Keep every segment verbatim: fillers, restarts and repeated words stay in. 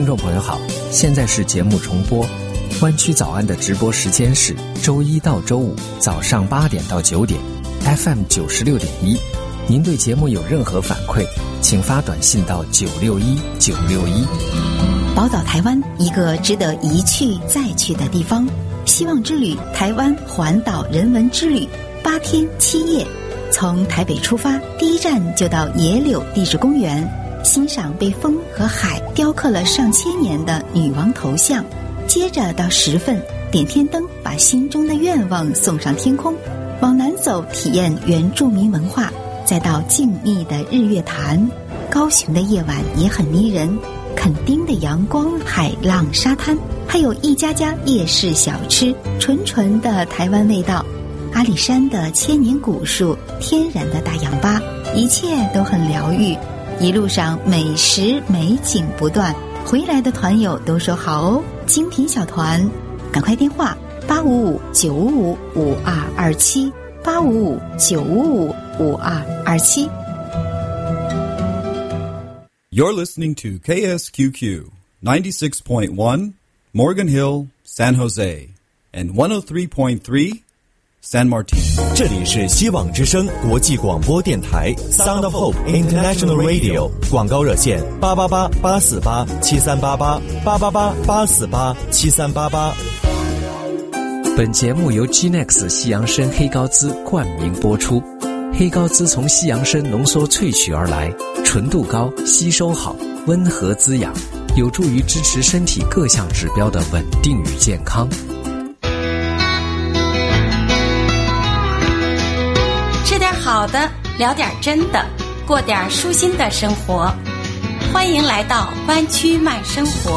听众朋友好，现在是节目重播。湾区早安的直播时间是周一到周五早上八点到九点 ，F M 九十六点一。您对节目有任何反馈，请发短信到九六一九六一。 宝岛台湾，一个值得一去再去的地方。希望之旅台湾环岛人文之旅，八天七夜，从台北出发，第一站就到野柳地质公园，欣赏被风和海雕刻了上千年的女王头像。接着到十份，点天灯，把心中的愿望送上天空。往南走，体验原住民文化，再到静谧的日月潭。高雄的夜晚也很迷人，垦丁的阳光、海浪、沙滩，还有一家家夜市小吃，纯纯的台湾味道。阿里山的千年古树，天然的大氧吧，一切都很疗愈。一路上美食美景不断，回来的团友都说好哦。精品小团，赶快电话八五五九五五五二二七八五五九五五五二二七。 You're listening to K S Q Q ninety-six point one Morgan Hill, San Jose, and one oh three point three San Martin。 这里是希望之声国际广播电台 Sound of Hope International Radio， 广告热线八八八八四八七三八八八八八八四八七三八八。 本节目由 G N E X 西洋参黑高滋冠名播出。黑高滋从西洋参浓缩萃取而来，纯度高，吸收好，温和滋养，有助于支持身体各项指标的稳定与健康。 吃点好的，聊点真的，过点舒心的生活。欢迎来到湾区慢生活。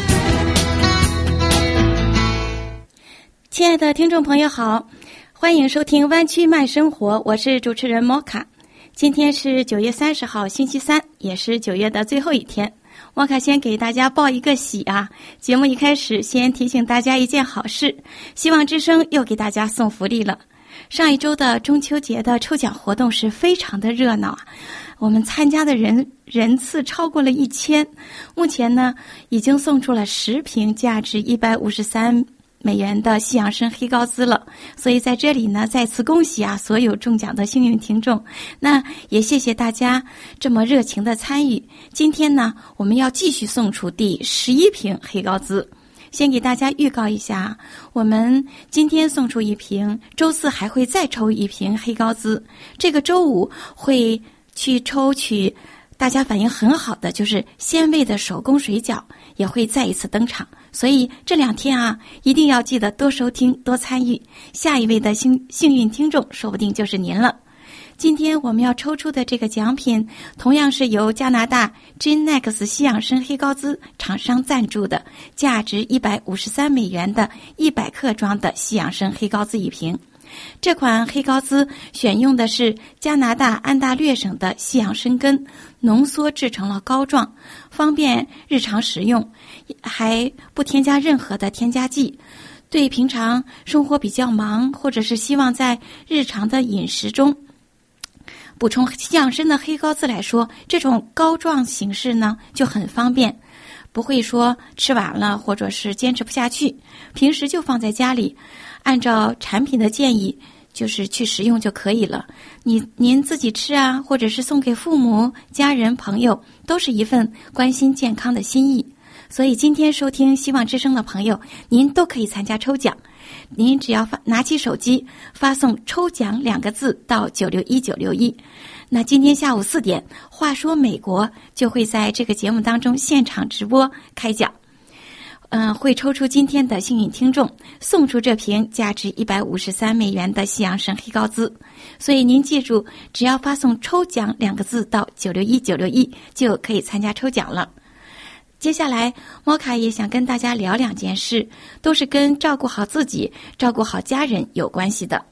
亲爱的听众朋友好，欢迎收听湾区慢生活，我是主持人摩卡。今天是九月三十号星期三，也是九月的最后一天。摩卡先给大家报一个喜啊！节目一开始先提醒大家一件好事，希望之声又给大家送福利了。上一周的中秋节的抽奖活动是非常的热闹啊，我们参加的人人次超过了一千，目前呢已经送出了十瓶价值一百五十三美元的西洋参黑高滋了，所以在这里呢再次恭喜啊所有中奖的幸运听众，那也谢谢大家这么热情的参与。今天呢我们要继续送出第十一瓶黑高滋。先给大家预告一下，我们今天送出一瓶，周四还会再抽一瓶黑高滋。这个周五会去抽取大家反应很好的就是鲜味的手工水饺，也会再一次登场。所以这两天啊，一定要记得多收听多参与，下一位的幸幸运听众说不定就是您了。今天我们要抽出的这个奖品同样是由加拿大 G N E X 西洋参黑高滋厂商赞助的，价值一百五十三美元的一百克装的西洋参黑高滋一瓶。这款黑高滋选用的是加拿大安大略省的西洋参根，浓缩制成了膏状，方便日常食用，还不添加任何的添加剂。对平常生活比较忙，或者是希望在日常的饮食中补充西洋参的黑高滋来说，这种膏状形式呢就很方便，不会说吃完了或者是坚持不下去，平时就放在家里，按照产品的建议就是去食用就可以了。你您自己吃啊，或者是送给父母、家人、朋友，都是一份关心健康的心意。所以今天收听希望之声的朋友，您都可以参加抽奖。您只要发拿起手机发送抽奖两个字到九六一九六一，那今天下午四点话说美国就会在这个节目当中现场直播开奖，嗯、呃，会抽出今天的幸运听众，送出这瓶价值一百五十三美元的西洋参黑高滋。所以您记住，只要发送抽奖两个字到九六一九六一就可以参加抽奖了。接下来摩卡也想跟大家聊两件事，都是跟照顾好自己、照顾好家人有关系的。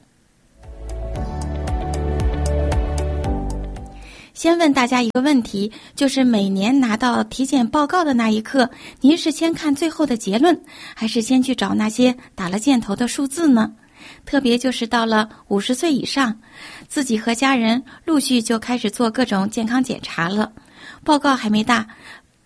先问大家一个问题，就是每年拿到体检报告的那一刻，您是先看最后的结论，还是先去找那些打了箭头的数字呢？特别就是到了五十岁以上，自己和家人陆续就开始做各种健康检查了，报告还没大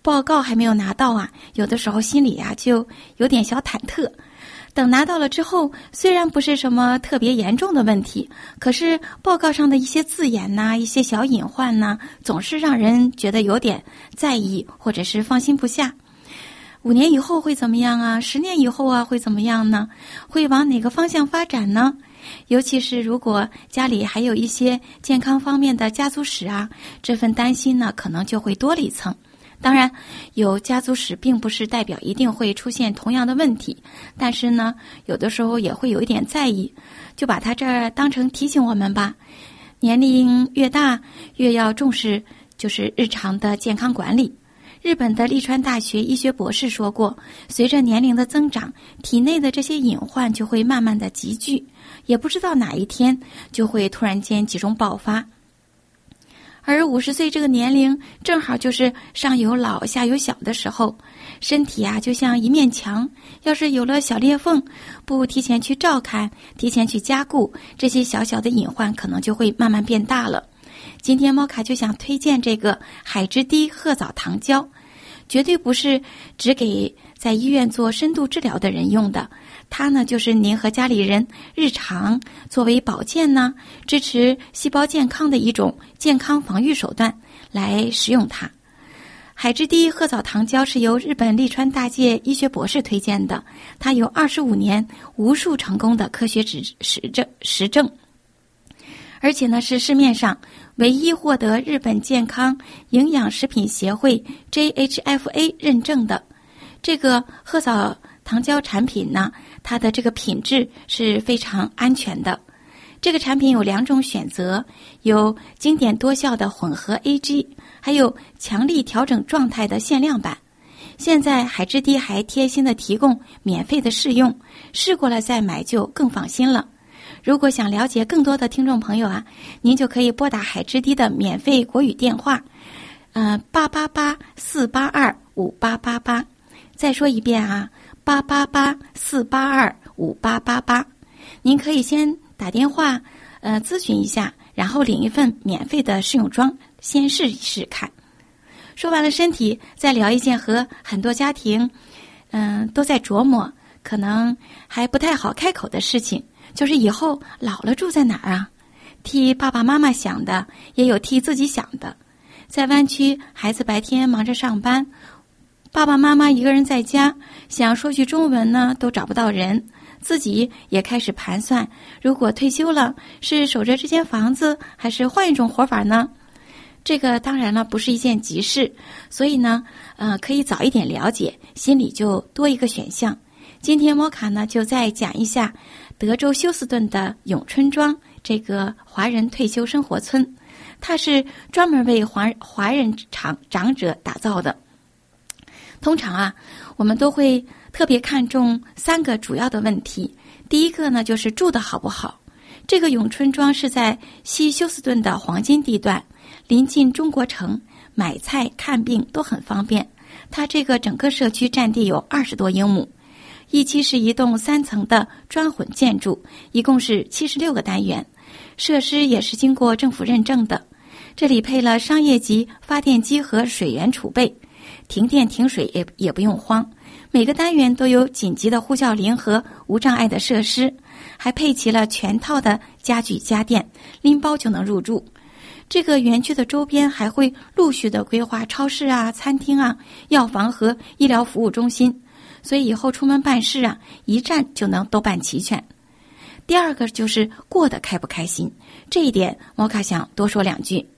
报告还没有拿到啊，有的时候心里啊就有点小忐忑。等拿到了之后，虽然不是什么特别严重的问题，可是报告上的一些字眼呐、一些小隐患呐，总是让人觉得有点在意，或者是放心不下。五年以后会怎么样啊？十年以后啊会怎么样呢？会往哪个方向发展呢？尤其是如果家里还有一些健康方面的家族史啊，这份担心呢可能就会多了一层。当然，有家族史并不是代表一定会出现同样的问题，但是呢，有的时候也会有一点在意，就把它这儿当成提醒我们吧。年龄越大，越要重视就是日常的健康管理。日本的利川大学医学博士说过，随着年龄的增长，体内的这些隐患就会慢慢的集聚，也不知道哪一天就会突然间集中爆发。而五十岁这个年龄正好就是上有老下有小的时候，身体啊就像一面墙，要是有了小裂缝，不提前去照看，提前去加固，这些小小的隐患可能就会慢慢变大了。今天猫卡就想推荐这个海之滴褐藻糖胶，绝对不是只给在医院做深度治疗的人用的，它呢就是您和家里人日常作为保健呢，支持细胞健康的一种健康防御手段来使用它。海之滴褐藻糖胶是由日本利川大介医学博士推荐的，它有二十五年无数成功的科学实证实证，而且呢是市面上唯一获得日本健康营养食品协会 J H F A 认证的。这个褐藻糖胶产品呢，它的这个品质是非常安全的。这个产品有两种选择，有经典多效的混合 A G， 还有强力调整状态的限量版。现在海之滴还贴心的提供免费的试用，试过了再买就更放心了。如果想了解更多的听众朋友啊，您就可以拨打海之滴的免费国语电话，呃，八八八四八二五八八八。再说一遍啊，八八八四八二五八八八。您可以先打电话，呃，咨询一下，然后领一份免费的试用装，先试一试看。说完了身体，再聊一件和很多家庭，嗯、呃，都在琢磨，可能还不太好开口的事情。就是以后老了住在哪儿啊？替爸爸妈妈想的，也有替自己想的。在湾区，孩子白天忙着上班，爸爸妈妈一个人在家，想说句中文呢，都找不到人。自己也开始盘算，如果退休了，是守着这间房子，还是换一种活法呢？这个当然了，不是一件急事，所以呢，呃，可以早一点了解，心里就多一个选项。今天摩卡呢，就再讲一下德州休斯顿的永春庄这个华人退休生活村，它是专门为华华人长长者打造的。通常啊，我们都会特别看重三个主要的问题。第一个呢，就是住得好不好。这个永春庄是在西休斯顿的黄金地段，临近中国城，买菜看病都很方便。它这个整个社区占地有二十多英亩，一期是一栋三层的砖混建筑，一共是七十六个单元，设施也是经过政府认证的。这里配了商业级发电机和水源储备，停电停水也也不用慌。每个单元都有紧急的呼叫铃和无障碍的设施，还配齐了全套的家具家电，拎包就能入住。这个园区的周边还会陆续的规划超市啊、餐厅啊、药房和医疗服务中心，所以以后出门办事啊，一站就能都办齐全。第二个就是过得开不开心，这一点摩卡想多说两句。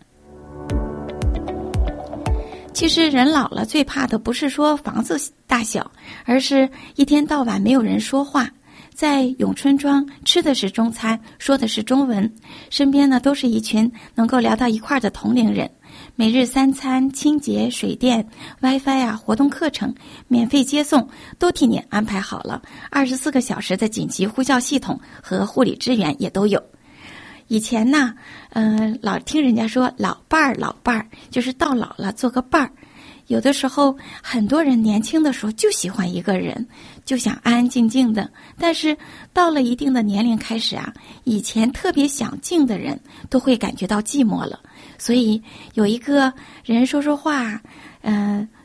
其实人老了最怕的不是说房子大小，而是一天到晚没有人说话。在永春庄吃的是中餐，说的是中文，身边呢都是一群能够聊到一块的同龄人。每日三餐、清洁、水电、WiFi 啊、活动课程、免费接送都替你安排好了，二十四个小时的紧急呼叫系统和护理支援也都有。以前呢，嗯、呃，老听人家说老伴儿，老伴儿就是到老了做个伴儿。有的时候，很多人年轻的时候就喜欢一个人，就想安安静静的。但是到了一定的年龄开始啊，以前特别想静的人都会感觉到寂寞了。所以有一个人说说话，嗯、呃，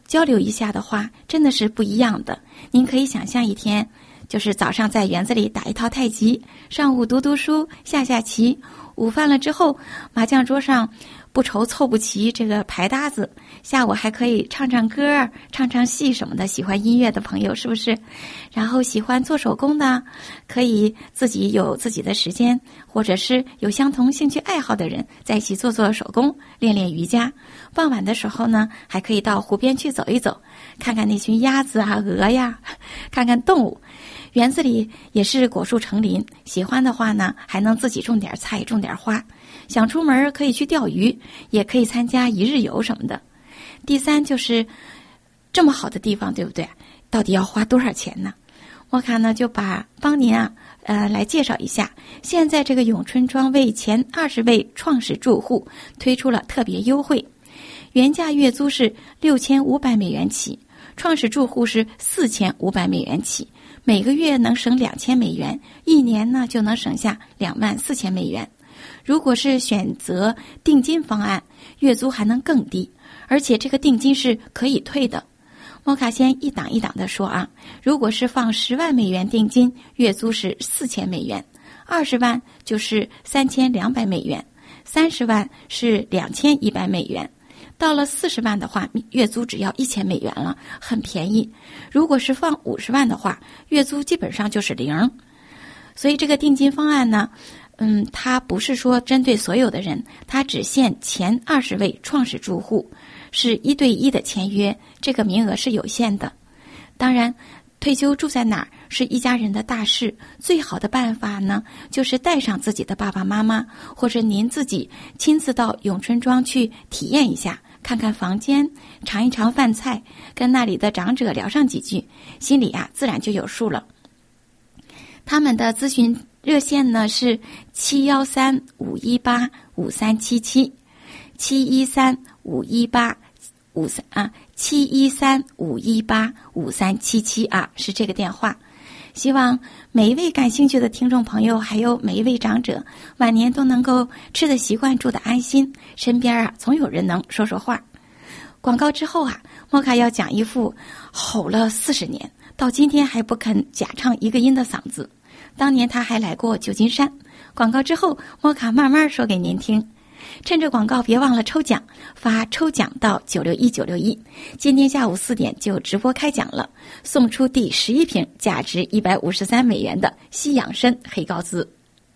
交流一下的话，真的是不一样的。您可以想象一天，就是早上在园子里打一套太极，上午读读书下下棋，午饭了之后麻将桌上不愁凑不齐这个牌搭子，下午还可以唱唱歌唱唱戏什么的，喜欢音乐的朋友是不是？然后喜欢做手工的，可以自己有自己的时间，或者是有相同兴趣爱好的人在一起做做手工，练练瑜伽。傍晚的时候呢，还可以到湖边去走一走，看看那群鸭子啊鹅呀，看看动物。园子里也是果树成林，喜欢的话呢，还能自己种点菜种点花。想出门可以去钓鱼，也可以参加一日游什么的。第三就是这么好的地方，对不对？到底要花多少钱呢？我看呢就把帮您啊呃来介绍一下。现在这个永春庄为前二十位创始住户推出了特别优惠，原价月租是六千五百美元起，创始住户是四千五百美元起，每个月能省两千美元，一年呢就能省下两万四千美元。如果是选择定金方案，月租还能更低，而且这个定金是可以退的。摩卡先一档一档的说啊，如果是放十万美元定金，月租是四千美元，二十万就是三千两百美元，三十万是两千一百美元，到了四十万的话，月租只要一千美元了，很便宜。如果是放五十万的话，月租基本上就是零。所以这个定金方案呢，嗯，它不是说针对所有的人，它只限前二十位创始住户，是一对一的签约，这个名额是有限的。当然，退休住在哪儿是一家人的大事，最好的办法呢，就是带上自己的爸爸妈妈，或者您自己亲自到永春庄去体验一下，看看房间，尝一尝饭菜，跟那里的长者聊上几句，心里啊自然就有数了。他们的咨询热线呢是七一三五一八五三七七，七一三五一八五三啊，七一三五一八五三七七啊，是这个电话。希望每一位感兴趣的听众朋友，还有每一位长者，晚年都能够吃得习惯，住得安心，身边啊总有人能说说话。广告之后啊，莫卡要讲一副吼了四十年，到今天还不肯假唱一个音的嗓子。当年他还来过旧金山。广告之后，莫卡慢慢说给您听。趁着广告别忘了抽奖，发抽奖到九六一九六一，今天下午四点就直播开奖了，送出第十一瓶价值一百五十三美元的西洋参黑高滋。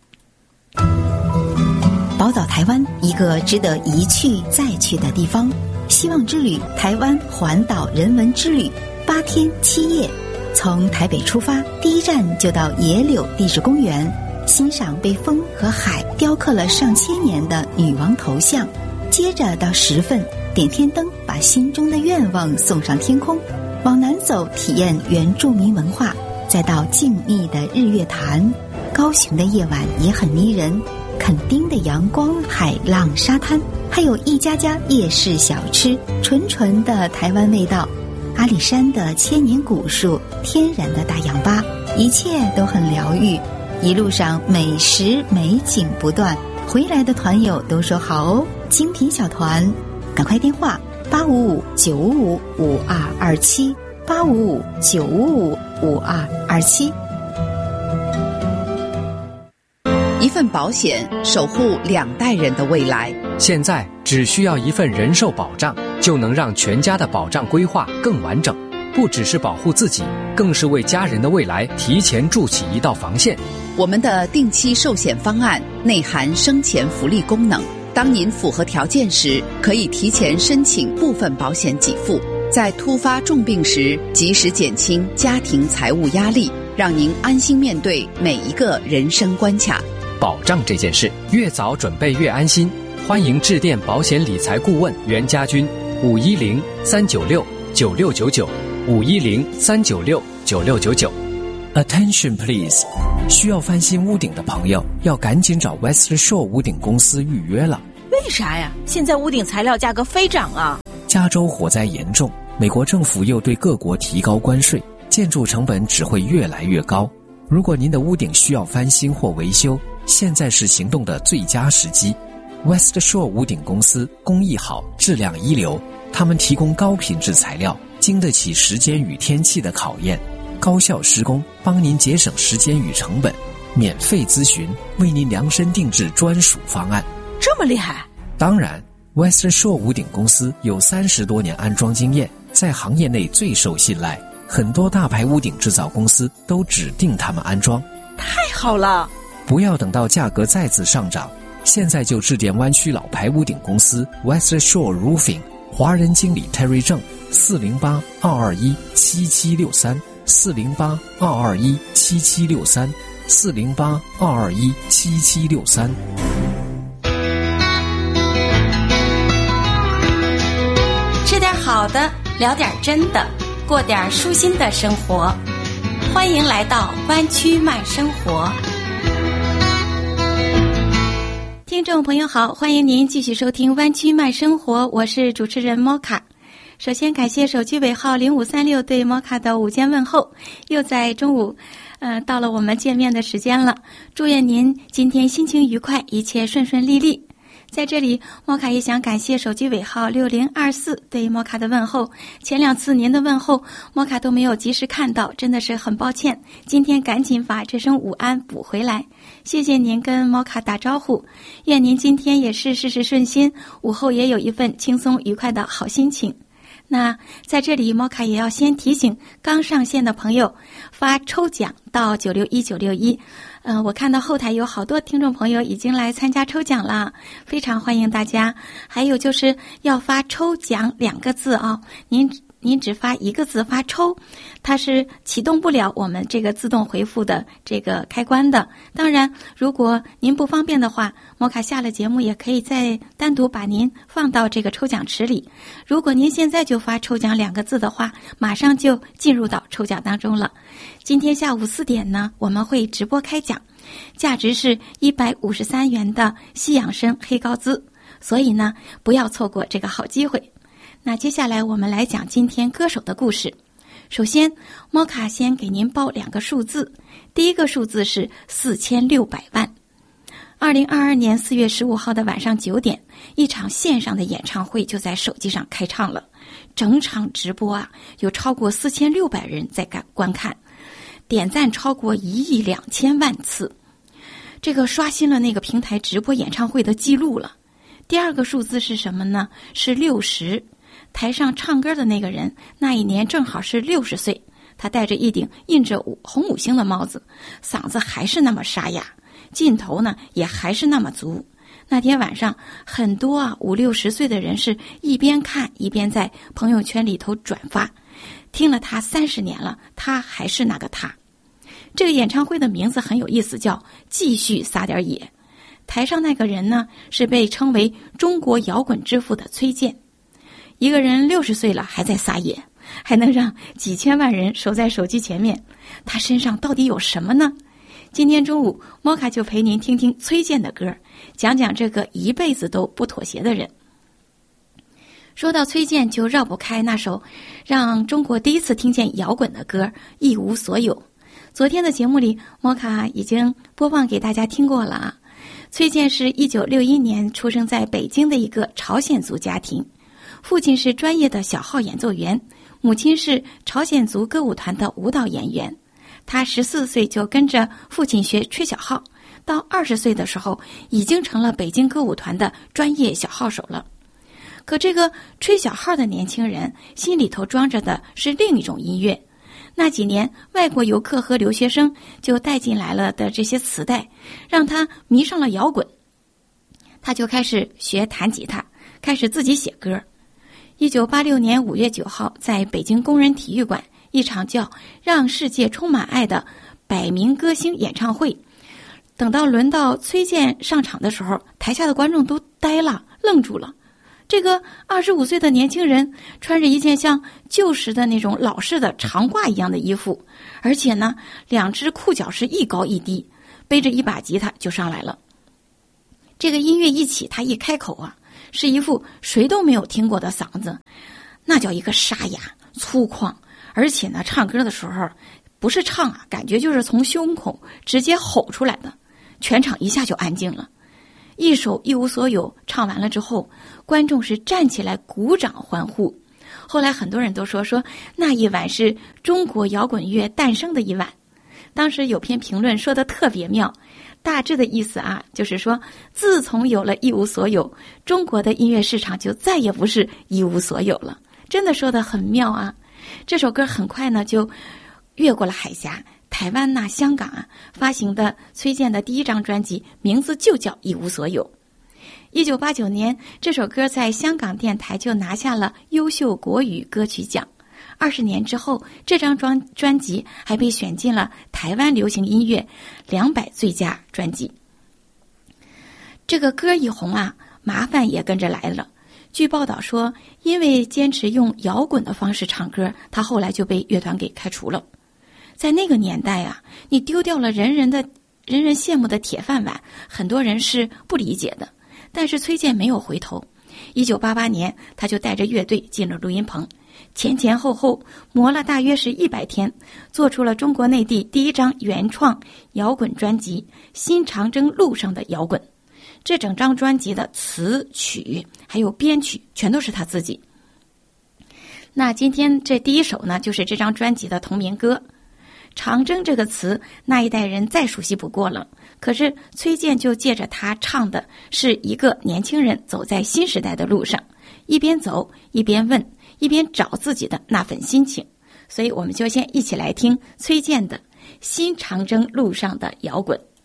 宝岛台湾，一个值得一去再去的地方。希望之旅台湾环岛人文之旅，八天七夜，从台北出发，第一站就到野柳地质公园，欣赏被风和海雕刻了上千年的女王头像，接着到十份点天灯，把心中的愿望送上天空，往南走体验原住民文化，再到静谧的日月潭。高雄的夜晚也很迷人，垦丁的阳光、海浪、沙滩，还有一家家夜市小吃，纯纯的台湾味道。阿里山的千年古树，天然的大氧吧，一切都很疗愈。一路上美食美景不断，回来的团友都说好哦，精品小团，赶快电话八五五九五五五二二七，八五五九五五五二二七。 一份保险守护两代人的未来。 现在只需要一份人寿保障，就能让全家的保障规划更完整，不只是保护自己，更是为家人的未来提前筑起一道防线。 我们的定期寿险方案内含生前福利功能，当您符合条件时，可以提前申请部分保险给付，在突发重病时及时减轻家庭财务压力，让您安心面对每一个人生关卡。 保障这件事，越早准备越安心。欢迎致电保险理财顾问袁家军，五一零三九六九六九九，五一零三九六九六九九。Attention please， 需要翻新屋顶的朋友要赶紧找 West Shore 屋顶公司预约了。 为啥呀？现在屋顶材料价格飞涨啊！ 加州火灾严重，美国政府又对各国提高关税，建筑成本只会越来越高。如果您的屋顶需要翻新或维修，现在是行动的最佳时机。West Shore 屋顶公司工艺好，质量一流， 他们提供高品质材料，经得起时间与天气的考验，高效施工，帮您节省时间与成本，免费咨询，为您量身定制专属方案。 这么厉害？ 当然 Western Shore 屋顶公司有三十多年安装经验，在行业内最受信赖，很多大牌屋顶制造公司都指定他们安装。 太好了！ 不要等到价格再次上涨，现在就致电湾区老牌屋顶公司 Western Shore Roofing 华人经理 Terry 郑四零八二二一七七六三四零八二二一七七六三四零八二二一七七六三。 吃点好的，聊点真的，过点舒心的生活。欢迎来到湾区慢生活。听众朋友好，欢迎您继续收听湾区慢生活，我是主持人摩卡。首先感谢手机尾号零五三六对摩卡的午间问候，又在中午呃，到了我们见面的时间了。祝愿您今天心情愉快，一切顺顺利利。在这里摩卡也想感谢手机尾号六零二四对摩卡的问候，前两次您的问候摩卡都没有及时看到，真的是很抱歉，今天赶紧把这声午安补回来。谢谢您跟摩卡打招呼，愿您今天也是事事顺心，午后也有一份轻松愉快的好心情。那在这里摩卡也要先提醒刚上线的朋友，发抽奖到九六一九六一。呃，我看到后台有好多听众朋友已经来参加抽奖了，非常欢迎大家。还有就是要发抽奖两个字啊，您您只发一个字发抽，它是启动不了我们这个自动回复的这个开关的。当然如果您不方便的话，摩卡下了节目也可以再单独把您放到这个抽奖池里。如果您现在就发抽奖两个字的话，马上就进入到抽奖当中了。今天下午四点呢，我们会直播开奖，价值是一百五十三元的西洋参黑高滋，所以呢不要错过这个好机会。那接下来我们来讲今天歌手的故事。首先摩卡先给您报两个数字，第一个数字是四千六百万。二零二二年四月十五号的晚上九点，一场线上的演唱会就在手机上开唱了，整场直播啊有超过四千六百人在观看，点赞超过一亿两千万次，这个刷新了那个平台直播演唱会的记录了。第二个数字是什么呢？是六十。台上唱歌的那个人那一年正好是六十岁，他戴着一顶印着红五星的帽子，嗓子还是那么沙哑，劲头呢也还是那么足。那天晚上很多啊五六十岁的人是一边看一边在朋友圈里头转发，听了他三十年了，他还是那个他。这个演唱会的名字很有意思，叫继续撒点野。台上那个人呢是被称为中国摇滚之父的崔健。一个人六十岁了还在撒野，还能让几千万人守在手机前面，他身上到底有什么呢？今天中午摩卡就陪您听听崔健的歌，讲讲这个一辈子都不妥协的人。说到崔健就绕不开那首让中国第一次听见摇滚的歌《一无所有》。昨天的节目里摩卡已经播放给大家听过了啊。崔健是一九六一年出生在北京的一个朝鲜族家庭，父亲是专业的小号演奏员，母亲是朝鲜族歌舞团的舞蹈演员。他十四岁就跟着父亲学吹小号，到二十岁的时候已经成了北京歌舞团的专业小号手了。可这个吹小号的年轻人心里头装着的是另一种音乐。那几年外国游客和留学生就带进来了的这些磁带，让他迷上了摇滚。他就开始学弹吉他，开始自己写歌。一九八六年五月九号，在北京工人体育馆，一场叫《让世界充满爱》的百名歌星演唱会。等到轮到崔健上场的时候，台下的观众都呆了，愣住了。这个二十五岁的年轻人穿着一件像旧时的那种老式的长褂一样的衣服，而且呢，两只裤脚是一高一低，背着一把吉他就上来了。这个音乐一起，他一开口啊，是一副谁都没有听过的嗓子，那叫一个沙哑粗犷，而且呢，唱歌的时候不是唱啊，感觉就是从胸口直接吼出来的，全场一下就安静了。 一首《一无所有》唱完了之后，观众是站起来鼓掌欢呼。后来很多人都说说那一晚是中国摇滚乐诞生的一晚。当时有篇评论说的特别妙，大致的意思啊，就是说自从有了一无所有，中国的音乐市场就再也不是一无所有了。真的说得很妙啊。这首歌很快呢就越过了海峡，台湾呐、香港啊发行的崔健的第一张专辑，名字就叫《一无所有》。一九八九年，这首歌在香港电台就拿下了优秀国语歌曲奖。二十年之后，这张专专辑还被选进了台湾流行音乐两百最佳专辑。这个歌一红啊，麻烦也跟着来了。据报道说，因为坚持用摇滚的方式唱歌，他后来就被乐团给开除了。在那个年代啊，你丢掉了人人的人人羡慕的铁饭碗，很多人是不理解的。但是崔健没有回头。一九八八年，他就带着乐队进了录音棚，前前后后磨了大约是一百天，做出了中国内地第一张原创摇滚专辑《新长征路上的摇滚》。这整张专辑的词曲还有编曲全都是他自己。那今天这第一首呢，就是这张专辑的同名歌。长征这个词，那一代人再熟悉不过了。可是崔健就借着他唱的是一个年轻人走在新时代的路上，一边走一边问，一边找自己的那份心情。所以我们就先一起来听崔健的《新长征路上的摇滚》。